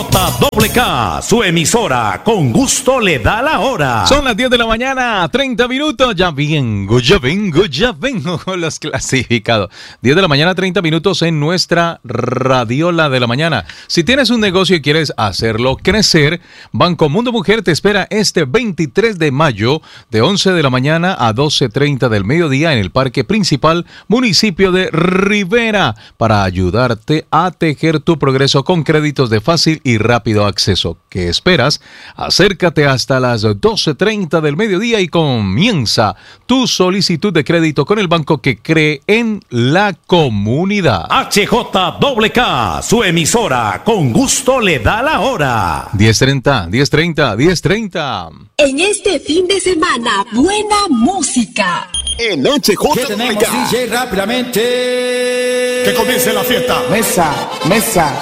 JKK, su emisora, con gusto le da la hora. Son las 10 de la mañana, 30 minutos. Ya vengo con los clasificados. 10 de la mañana, 30 minutos en nuestra radiola de la mañana. Si tienes un negocio y quieres hacerlo crecer, Banco Mundo Mujer te espera este 23 de mayo de 11 de la mañana a 12:30 del mediodía en el Parque Principal, municipio de Rivera, para ayudarte a tejer tu progreso con créditos de fácil y rápido acceso. ¿Qué esperas? Acércate hasta las 12:30 del mediodía y comienza tu solicitud de crédito con el banco que cree en la comunidad. HJKK, su emisora, con gusto le da la hora. 10:30. En este fin de semana, buena música. En HJKK. ¿Qué tenemos, DJ? Rápidamente. Que comience la fiesta. Mesa.